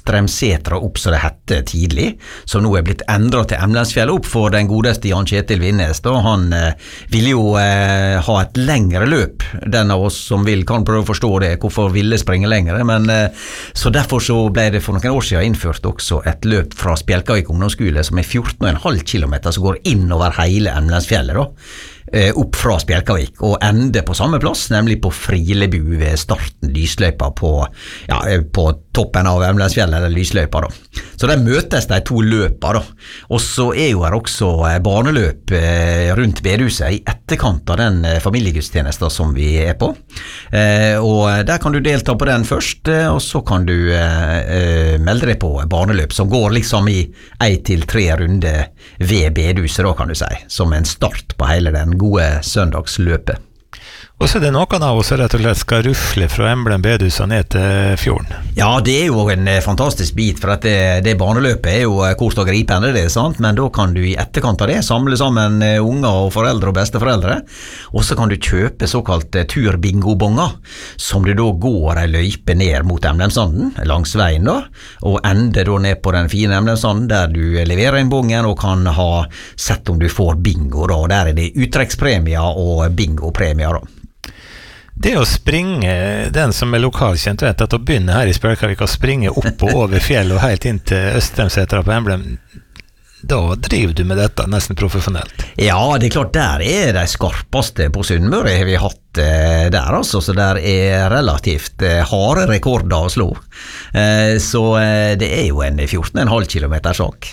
Ekstremsetra opp, så det hette tidlig, som nå blitt endret til Emlandsfjell opp for den godeste Jan Kjetil Vinnes. Da han ville jo ha et lengre løp. Den av oss som kan prøve å forstå det, hvorfor ville springe lengre, men så derfor så ble det for noen år siden innført også et løp fra Spjelkavik ungdomsskole som 14,5 kilometer, som går inn over hele Emlandsfjellet da, opp fra Spjelkavik, og ende på samme plass, nemlig på Frilebu ved starten lysløypa på toppen av Emlandsfjellet, eller lysløypa da. Så der møtes de to løpa da, og så jo her også barneløp rundt bedehuset i etterkant av den familiegudstjenesten som vi på, og der kan du delta på den først, og så kan du melde deg på barneløp som går liksom i 1 til 3 runder ved bedehuset da, kan du si, som en start på hele den gode søndagsløpet. Og så det noen av oss rett og slett skal rufle fra Emblem bedehus og ned til fjorden. Ja, det jo en fantastisk bit, for at det barneløpet jo kort og gripende, det sant? Men da kan du i etterkant av det samle sammen unger og foreldre og besteforeldre, og så kan du kjøpe såkalt turbingobonger, som du da går en løype ned mot Emlemsanden, langs veien da, og ender da ned på den fine Emlemsanden, der du leverer inn bongen og kan ha sett om du får bingo da, og der det uttrekkspremier og bingopremier da. Det å springe, den som lokalkjent vet at å begynne her i Spjelkavik å springe opp og over fjell og helt inn til Østremsetra på Emblem, da driver du med dette nesten profesjonelt. Ja, det klart, der de skarpeste på Sunnmøre har vi hatt der altså, så der relativt harde rekorder å slå. Så det jo en 14,5 kilometer sak,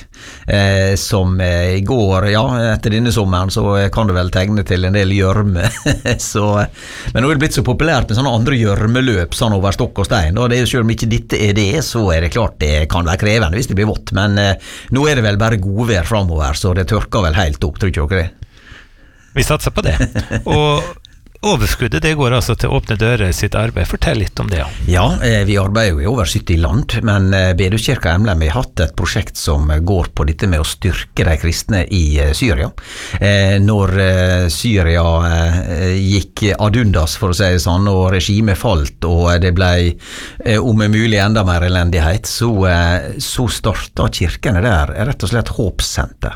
som går, ja, etter denne sommeren så kan du vel tegne til en del gjørme, men nå det blitt så populært med sånne andre gjørmeløp, sånn over stokk og stein, og det selv om ikke dette det, så det klart det kan være krevende hvis det blir vått, men nå det vel bare godvær fremover, så det tørker vel helt opp, tror ikke dere det? Vi satser på det, og overskuddet, det går altså til Åpne Dører sitt arbeid. Fortell litt om det. Ja, vi arbeider jo i over 70 land, men Bedehuskirka Emblem har hatt et prosjekt som går på dette med å styrke de kristne i Syria. Når Syria gikk ad undas, for å si det sånn, og regimet falt, og det ble om mulig enda mer elendighet, så startet kirkene der rett og slett håpssenter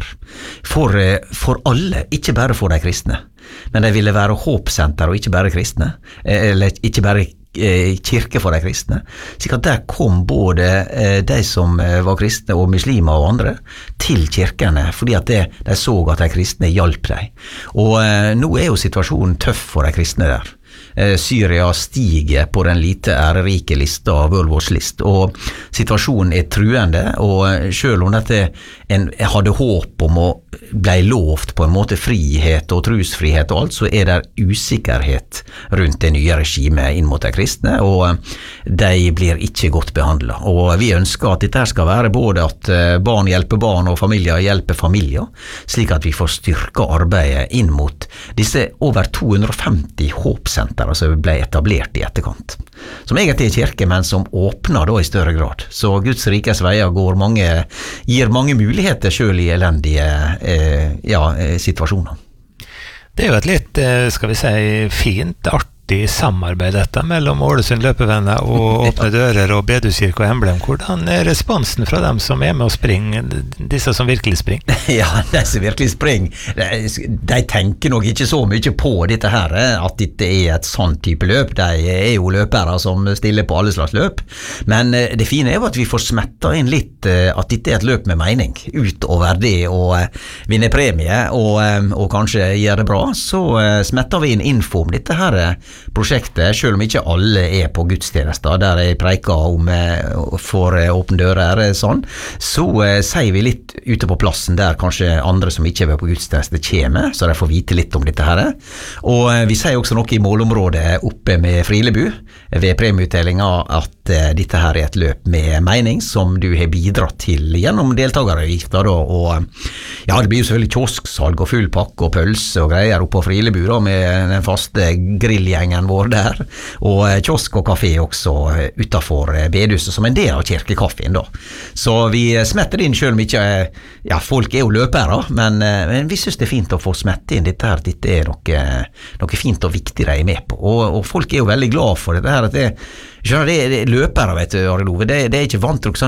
for alle, ikke bare for de kristne. Men det ville være håpsenter og ikke bare kristne, eller ikke bare kirke for de kristne, slik at der kom både de som var kristne og muslimer og andre til kirkene, fordi at de så at de kristne hjalp dem. Og nå jo situasjonen tøff for de kristne der. Syria stiger på den lite ærerike lista av World Watch List, og situasjonen truende, og selv om dette en hadde håp om å ble lovt på en måte frihet og trosfrihet og alt, så det usikkerhet rundt det nye regimet inn mot de kristne, og de blir ikke godt behandlet. Og vi ønsker at dette skal være både at barn hjelper barn og familier hjelper familier, slik at vi får styrket arbeidet inn mot disse over 250 håpsenter som ble etablert i etterkant, som egentlig kirke, men som åpner da i større grad. Så Guds rikes veier gir mange muligheter selv i elendige situasjoner. Det jo et litt, skal vi si, fint, artig samarbeid dette mellom Ålesund løpevenner og Åpne Dører og Bedehuskirka og Emblem. Hvordan responsen fra dem som med å springe, disse som virkelig springer? Ja, de som virkelig springer, de tenker nok ikke så mye på dette her, at dette et sånn type løp. De jo løpere som stiller på alle slags løp, men det fine jo at vi får smetta inn litt at dette et løp med mening, utover det å vinne premie og kanskje gjøre det bra, så smetter vi inn info om dette her prosjektet, selv om ikke alle på gudstjenester, der jeg preker om for Åpne Dører sånn, så sier vi litt ute på plassen der kanskje andre som ikke var på gudstjeneste kommer, så de får vite litt om dette her. Og vi sier også noe i målområdet oppe med Frilebu ved premieutdelinga at dette her et løp med mening som du har bidratt til gjennom deltageravgifter da, og ja, det blir jo selvfølgelig kiosksalg og full pakke og pølse og greier oppe på Frilebu da, med den faste grillgjengen vår der, og kiosk og kafé også utenfor bedehuset som en del av kirkekaffen da. Så vi smetter inn selv om ikke, ja, folk jo løpere, men vi synes det fint å få smette inn dette her, dette noe fint og viktig de med på, og folk jo veldig glad for dette her, at det løpere, vet du, Arild Ove, det ikke vant til sånn